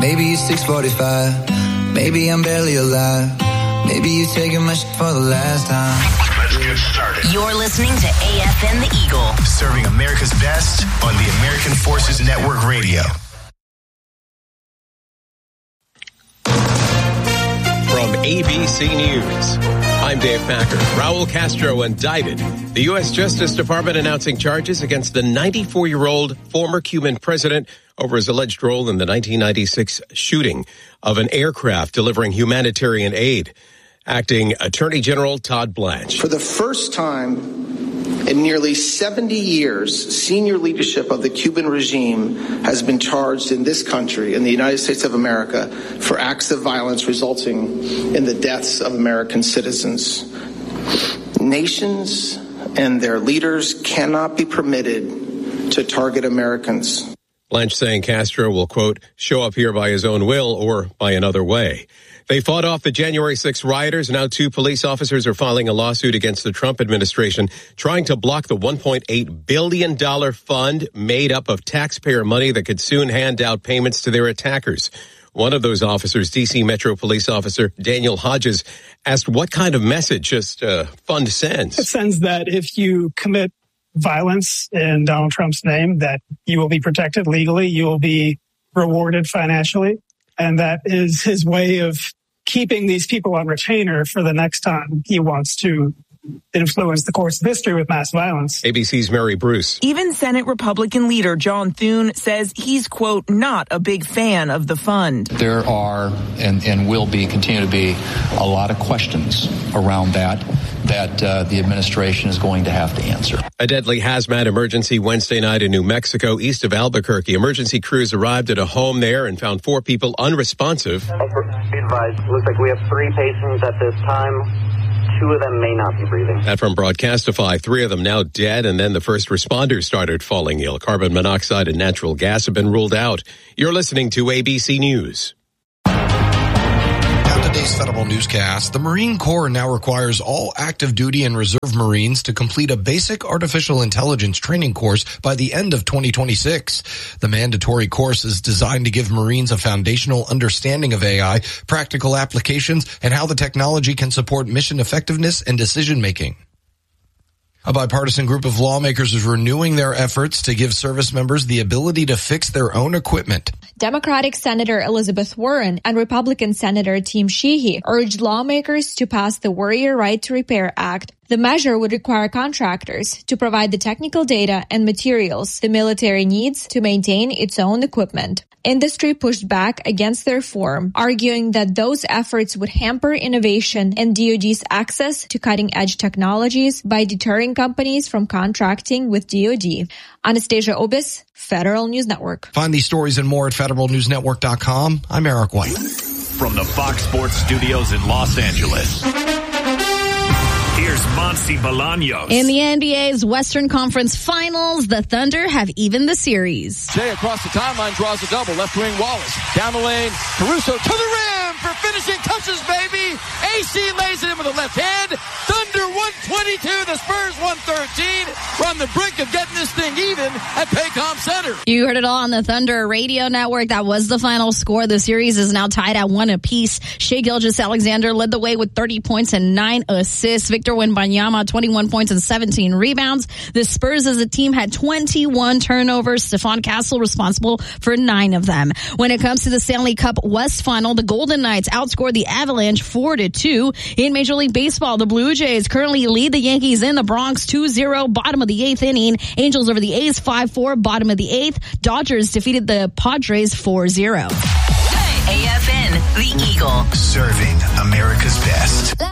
Maybe it's 6:45. Maybe I'm barely alive. Maybe you're taking my shit for the last time. Let's get started. You're listening to AFN The Eagle. Serving America's best on the American Forces Network Radio. From ABC News, I'm Dave Packer. Raul Castro indicted. The U.S. Justice Department announcing charges against the 94-year-old former Cuban president over his alleged role in the 1996 shooting of an aircraft delivering humanitarian aid. Acting Attorney General Todd Blanche. For the first time in nearly 70 years, senior leadership of the Cuban regime has been charged in this country, in the United States of America, for acts of violence resulting in the deaths of American citizens. Nations and their leaders cannot be permitted to target Americans. Blanche saying Castro will, quote, show up here by his own will or by another way. They fought off the January 6 rioters. Now 2 police officers are filing a lawsuit against the Trump administration, trying to block the $1.8 billion fund made up of taxpayer money that could soon hand out payments to their attackers. One of those officers, D.C. Metro Police Officer Daniel Hodges, asked what kind of message this fund sends. It sends that if you commit violence in Donald Trump's name, that you will be protected legally, you will be rewarded financially. And that is his way of keeping these people on retainer for the next time he wants to influence the course of history with mass violence. ABC's Mary Bruce. Even Senate Republican leader John Thune says he's, quote, not a big fan of the fund. There are and will be, continue to be, a lot of questions around that the administration is going to have to answer. A deadly hazmat emergency Wednesday night in New Mexico, east of Albuquerque. Emergency crews arrived at a home there and found 4 people unresponsive. Be advised, looks like we have 3 patients at this time. 2 of them may not be breathing. That from Broadcastify, 3 of them now dead, and then the first responders started falling ill. Carbon monoxide and natural gas have been ruled out. You're listening to ABC News. Today's Federal Newscast, the Marine Corps now requires all active duty and reserve Marines to complete a basic artificial intelligence training course by the end of 2026. The mandatory course is designed to give Marines a foundational understanding of AI, practical applications, and how the technology can support mission effectiveness and decision making. A bipartisan group of lawmakers is renewing their efforts to give service members the ability to fix their own equipment. Democratic Senator Elizabeth Warren and Republican Senator Tim Sheehy urged lawmakers to pass the Warrior Right to Repair Act. The measure would require contractors to provide the technical data and materials the military needs to maintain its own equipment. Industry pushed back against the reform, arguing that those efforts would hamper innovation and DoD's access to cutting-edge technologies by deterring companies from contracting with DoD. Anastasia Obis, Federal News Network. Find these stories and more at federalnewsnetwork.com. I'm Eric White. From the Fox Sports Studios in Los Angeles, here's Monty Bolaños. In the NBA's Western Conference Finals, the Thunder have evened the series. Jay across the timeline draws a double. Left wing Wallace. Down the lane. Caruso to the rim for finishing touches, baby. AC lays it in with the left hand. Thunder 122. The Spurs 113. We're on the brink of getting this thing even at Paycom Center. You heard it all on the Thunder Radio Network. That was the final score. The series is now tied at 1 apiece. Shai Gilgeous-Alexander led the way with 30 points and 9 assists. Victor Wembanyama, 21 points and 17 rebounds. The Spurs as a team had 21 turnovers. Stephon Castle responsible for 9 of them. When it comes to the Stanley Cup West Final, the Golden Knights outscored the Avalanche 4-2. In Major League Baseball, the Blue Jays currently lead the Yankees in the Bronx 2-0, bottom of the 8th inning. Angels over the A's 5-4, bottom of the 8th. Dodgers defeated the Padres 4-0. AFN, The Eagle. Serving America's best.